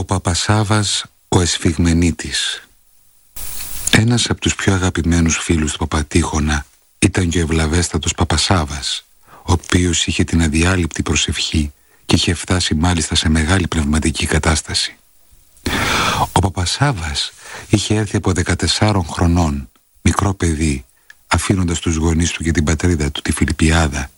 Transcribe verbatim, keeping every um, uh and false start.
Παπασάβας ο Εσφιγμενίτης. Ένας από τους πιο αγαπημένους φίλους του Παπατήχωνα ήταν και ο ευλαβέστατος Παπασάβας, ο οποίος είχε την αδιάλειπτη προσευχή και είχε φτάσει μάλιστα σε μεγάλη πνευματική κατάσταση. Ο Παπασάβας είχε έρθει από δεκατεσσάρων χρονών, μικρό παιδί, αφήνοντας τους γονείς του και την πατρίδα του, τη Φιλιππιάδα,